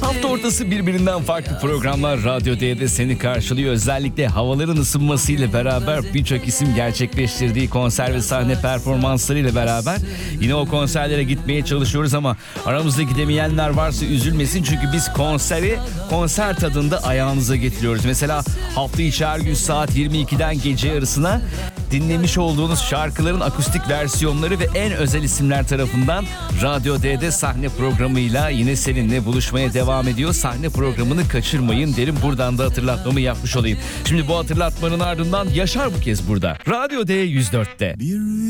Hafta ortası birbirinden farklı programlar Radyo D'de seni karşılıyor. Özellikle havaların ısınmasıyla beraber birçok isim gerçekleştirdiği konser ve sahne performanslarıyla beraber yine o konserlere gitmeye çalışıyoruz ama aramızda gidemeyenler varsa üzülmesin, çünkü biz konseri konser tadında ayağınıza getiriyoruz. Mesela hafta içi her gün saat 22'den gece yarısına dinlemiş olduğunuz şarkıların akustik versiyonları ve en özel isimler tarafından Radyo D'de sahne programıyla yine seninle buluşmaya devam ediyor. Sahne programını kaçırmayın derim. Buradan da hatırlatmamı yapmış olayım. Şimdi bu hatırlatmanın ardından Yaşar bu kez burada. Radyo D 104'te.